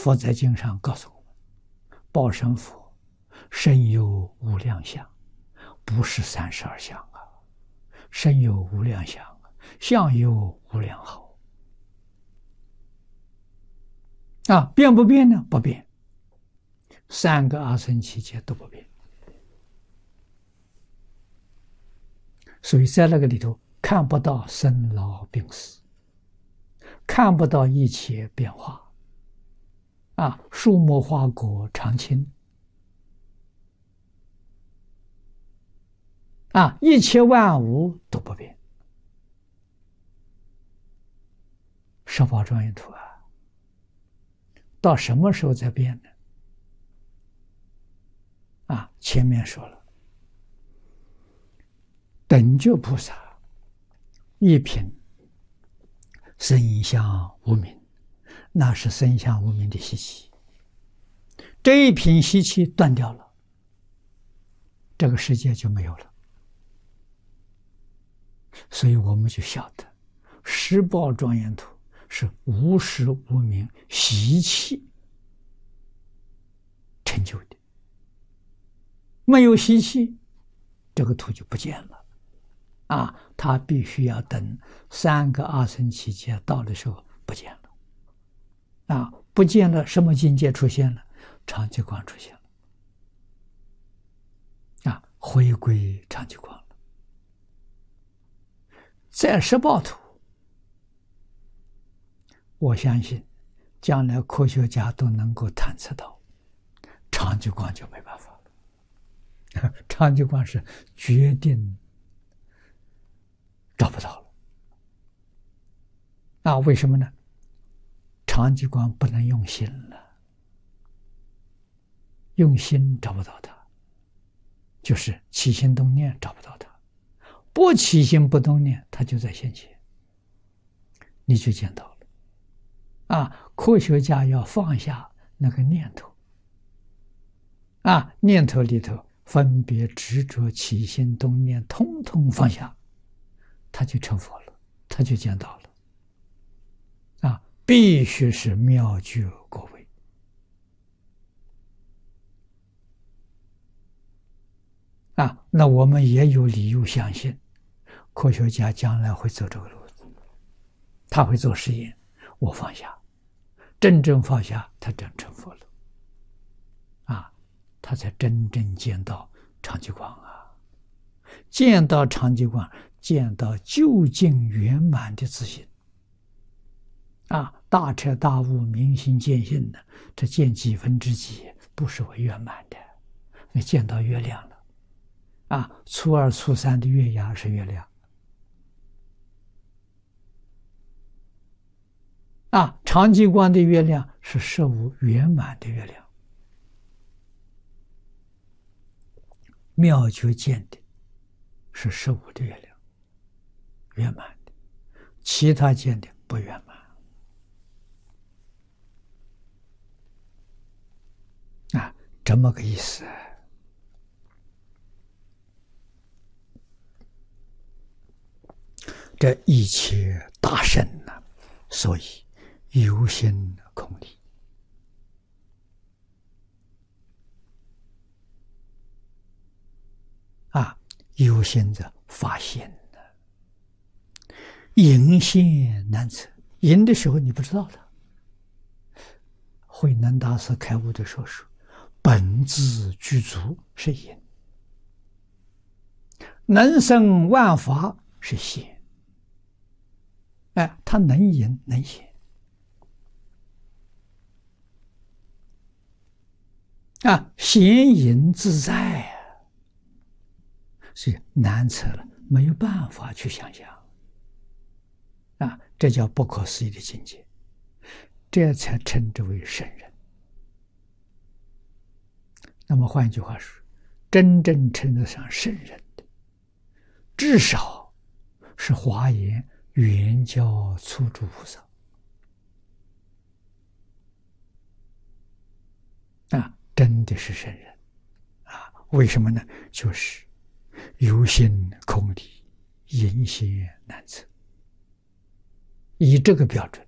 佛在经上告诉我们，报身佛身有无量相，不是32相啊，身有无量相，相有无量好啊，变不变呢？不变，三个阿僧祇劫都不变。所以在那个里头看不到生老病死，看不到一切变化啊，树木花果常青啊，一切万物都不变。十宝庄严图啊，到什么时候才变呢？啊，前面说了，等觉菩萨一品生相无明，那是生相无明的习气，这一品习气断掉了，这个世界就没有了。所以我们就晓得十宝庄严图是无始无明习气成就的，没有习气，这个图就不见了啊！它必须要等三个阿僧祇劫到的时候不见了啊！不见了，什么境界出现了？常寂光出现了啊！回归常寂光了。在十报图，我相信将来科学家都能够探测到，常寂光就没办法了。常寂光是决定找不到了啊！为什么呢？常寂光不能用心了，用心找不到它，就是起心动念找不到它，不起心不动念，它就在现前，你就见到了啊！科学家要放下那个念头啊，念头里头分别执着起心动念通通放下，他就成佛了，他就见到了啊！必须是妙觉果位啊！那我们也有理由相信科学家将来会走这个路子，他会做实验，我放下，真正放下，他真成佛了啊！他才真正见到常寂光啊！见到常寂光，见到究竟圆满的自性啊！大彻大悟，明心见性的，这见几分之几，不是我圆满的。你见到月亮了啊！初二、初三的月牙是月亮啊！常寂光的月亮是十五圆满的月亮。妙觉见的是15的月亮，圆满的，其他见的不圆满啊，这么个意思。这一切大圣呢，所以有心空理啊，有心者发现的，隐现难测。隐的时候你不知道的。慧能大师开悟的时候说，本自具足是隐，能生万法是显。哎，他能隐能显啊，显隐自在啊。所以难测了，没有办法去想象啊，这叫不可思议的境界，这才称之为圣人。那么换一句话说，真正称得上圣人的，至少是华严圆教初住菩萨啊，真的是圣人啊！为什么呢？就是有心空理，隐显难测，以这个标准